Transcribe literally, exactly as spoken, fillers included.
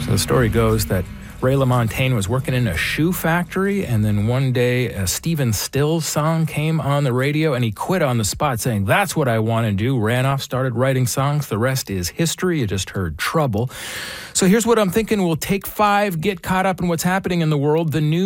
So the story goes that Ray LaMontagne was working in a shoe factory, and then one day a Stephen Stills song came on the radio, and he quit on the spot saying, "That's what I want to do." Ran off, started writing songs. The rest is history. You just heard Trouble. So here's what I'm thinking. We'll take five, get caught up in what's happening in the world. The new